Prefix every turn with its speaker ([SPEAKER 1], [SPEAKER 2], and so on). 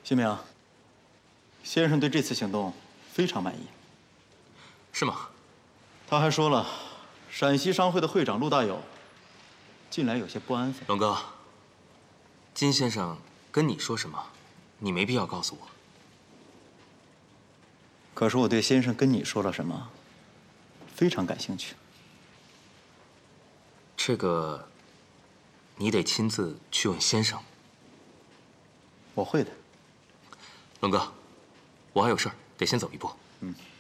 [SPEAKER 1] 新明，先生对这次行动非常满意。
[SPEAKER 2] 是吗？
[SPEAKER 1] 他还说了，陕西商会的会长陆大友近来有些不安分。
[SPEAKER 2] 龙哥，金先生跟你说什么，你没必要告诉我。
[SPEAKER 1] 可是我对先生跟你说了什么，非常感兴趣。
[SPEAKER 2] 这个，你得亲自去问先生。
[SPEAKER 1] 我会的。
[SPEAKER 2] 龙哥，我还有事儿，得先走一步。
[SPEAKER 1] 嗯。